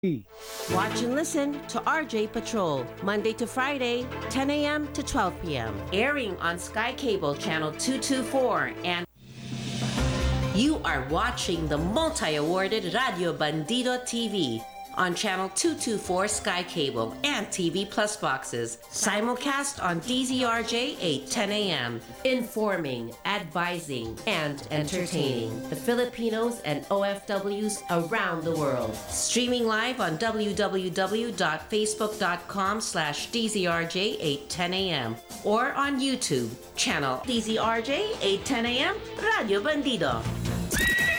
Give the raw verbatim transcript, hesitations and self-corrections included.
Watch and listen to R J Patrol, Monday to Friday, ten a.m. to twelve p.m. Airing on Sky Cable Channel two twenty-four and you are watching the multi-awarded Radio Bandido T V on Channel two twenty-four Sky Cable and T V Plus boxes. Simulcast on D Z R J eight ten a.m. Informing, advising, and entertaining the Filipinos and O F Ws around the world. Streaming live on w w w dot facebook dot com slash D Z R J eight ten a.m. or on YouTube, channel D Z R J eight ten a.m. Radio Bandido.